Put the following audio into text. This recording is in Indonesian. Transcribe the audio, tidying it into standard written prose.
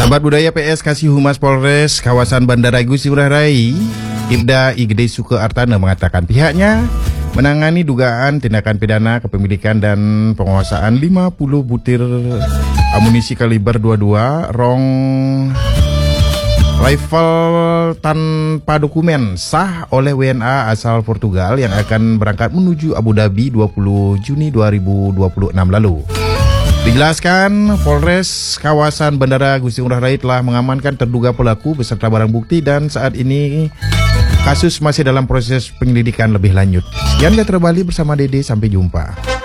Sahabat budaya PS Kasih Humas Polres kawasan Bandara Igusti Ngurah Rai, Ibda Igede Suke Artana mengatakan pihaknya menangani dugaan tindakan pidana kepemilikan dan penguasaan 50 butir amunisi kaliber 22 rong rifle tanpa dokumen sah oleh WNA asal Portugal yang akan berangkat menuju Abu Dhabi 20 Juni 2026 lalu. Dijelaskan, Polres kawasan Bandara Igusti Ngurah Rai telah mengamankan terduga pelaku beserta barang bukti dan saat ini kasus masih dalam proses penyelidikan lebih lanjut. Sekian Gatra Bali bersama Dede, sampai jumpa.